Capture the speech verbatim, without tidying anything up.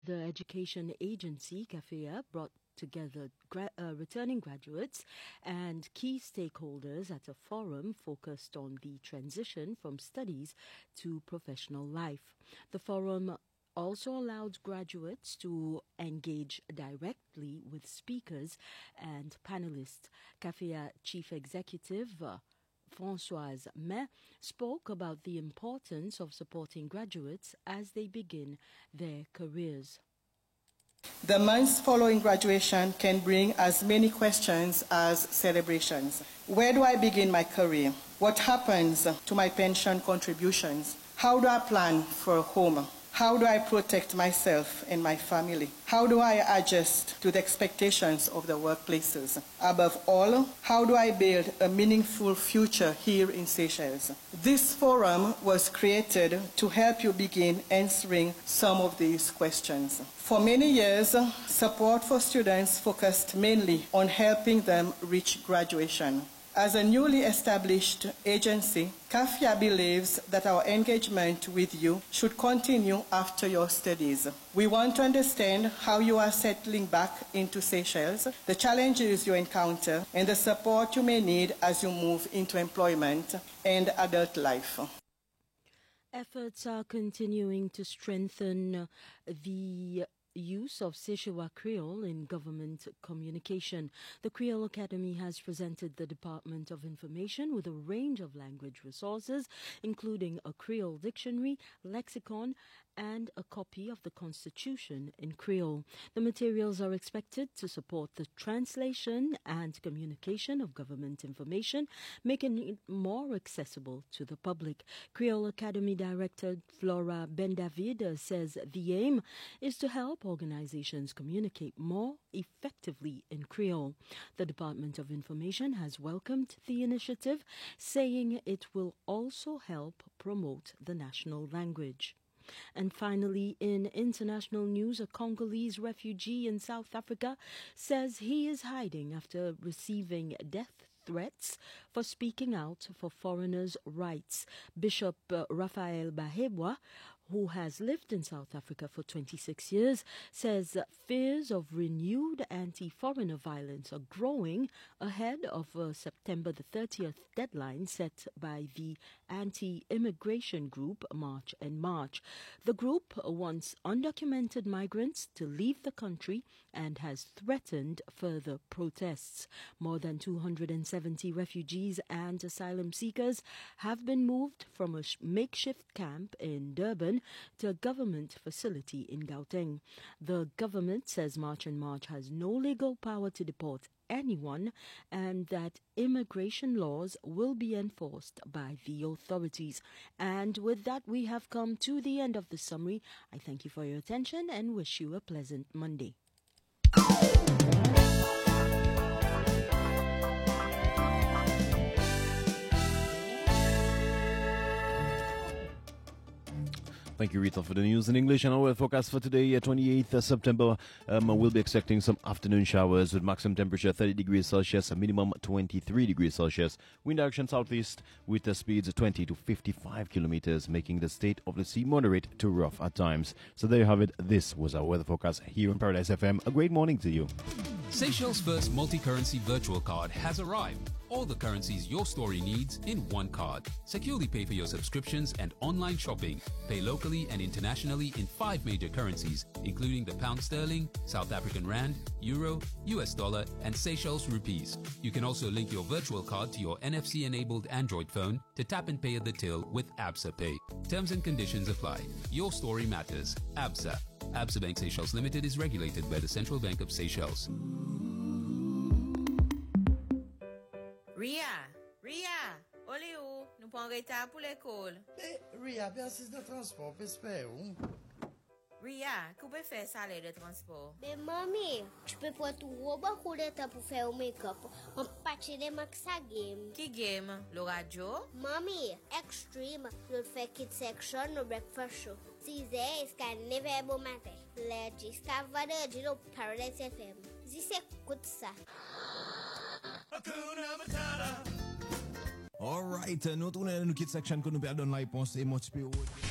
The education agency, CAFEA, brought together gra- uh, returning graduates and key stakeholders at a forum focused on the transition from studies to professional life. The forum also allowed graduates to engage directly with speakers and panelists. CAFEA Chief Executive uh, Françoise May spoke about the importance of supporting graduates as they begin their careers. The months following graduation can bring as many questions as celebrations. Where do I begin my career? What happens to my pension contributions? How do I plan for a home? How do I protect myself and my family? How do I adjust to the expectations of the workplaces? Above all, how do I build a meaningful future here in Seychelles? This forum was created to help you begin answering some of these questions. For many years, support for students focused mainly on helping them reach graduation. As a newly established agency, CAFEA believes that our engagement with you should continue after your studies. We want to understand how you are settling back into Seychelles, the challenges you encounter, and the support you may need as you move into employment and adult life. Efforts are continuing to strengthen the use of Sechewa Creole in government communication. The Creole Academy has presented the Department of Information with a range of language resources, including a Creole dictionary, lexicon, and a copy of the Constitution in Creole. The materials are expected to support the translation and communication of government information, making it more accessible to the public. Creole Academy Director Flora Ben-David says the aim is to help organizations communicate more effectively in Creole. The Department of Information has welcomed the initiative, saying it will also help promote the national language. And finally, in international news, a Congolese refugee in South Africa says he is hiding after receiving death threats for speaking out for foreigners' rights. Bishop uh, Raphael Bahebwa, who has lived in South Africa for twenty-six years, says fears of renewed anti-foreigner violence are growing ahead of a September the thirtieth deadline set by the anti-immigration group March and March. The group wants undocumented migrants to leave the country and has threatened further protests. More than two hundred seventy refugees and asylum seekers have been moved from a makeshift camp in Durban to a government facility in Gauteng. The government says March and March has no legal power to deport anyone and that immigration laws will be enforced by the authorities. And with that, we have come to the end of the summary. I thank you for your attention and wish you a pleasant Monday. Thank you, Rita, for the news in English. And our forecast for today, twenty-eighth of September, um, we'll be expecting some afternoon showers with maximum temperature thirty degrees Celsius, a minimum twenty-three degrees Celsius. Wind direction southeast with the speeds twenty to fifty-five kilometers, making the state of the sea moderate to rough at times. So there you have it. This was our weather forecast here on Paradise F M. A great morning to you. Seychelles' first multi-currency virtual card has arrived. All the currencies your story needs in one card. Securely pay for your subscriptions and online shopping. Pay locally and internationally in five major currencies, including the pound sterling, South African rand, euro, U S dollar, and Seychelles rupees. You can also link your virtual card to your N F C-enabled Android phone to tap and pay at the till with Absa Pay. Terms and conditions apply. Your story matters. Absa. Absa Bank Seychelles Limited is regulated by the Central Bank of Seychelles. Ria, Ria, olé où? Nous prenons retard pour l'école. Mais Ria, persiste de transport, j'espère. Ria, que peut faire ça de transport? Mais mamie, je peux pas trouver beaucoup de temps pour faire au make-up. On patche de max à game. Qui game? Le radio? Mamie, Extreme, le fait Kids Section, le breakfast show. six heures, jusqu'à neuf heures bon matin. Le jusqu'à vingt heures, du Paradise F M. Si c'est écoute ça. All right, nous tournons dans le Kids Section que nous perdons la réponse et moi tu peux